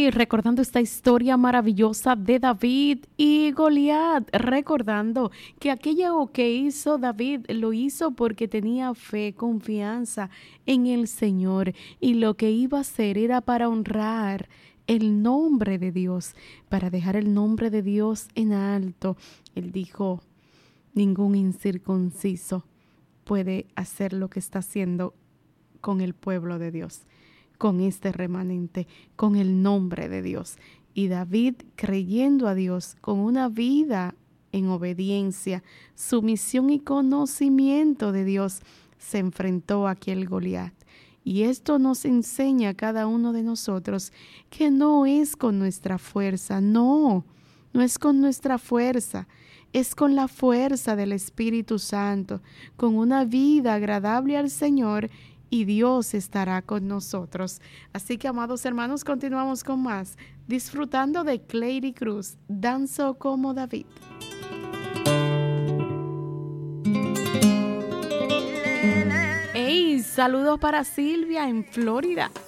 Sí, recordando esta historia maravillosa de David y Goliat, recordando que aquello que hizo David lo hizo porque tenía fe, confianza en el Señor, y lo que iba a hacer era para honrar el nombre de Dios, para dejar el nombre de Dios en alto. Él dijo: ningún incircunciso puede hacer lo que está haciendo con el pueblo de Dios, con este remanente, con el nombre de Dios. Y David, creyendo a Dios, con una vida en obediencia, sumisión y conocimiento de Dios, se enfrentó a aquel Goliat. Y esto nos enseña a cada uno de nosotros que no es con nuestra fuerza, no es con nuestra fuerza, es con la fuerza del Espíritu Santo, con una vida agradable al Señor, y Dios estará con nosotros. Así que, amados hermanos, continuamos con más, disfrutando de Cleidy Cruz, Danzo como David. Hey, saludos para Silvia en Florida.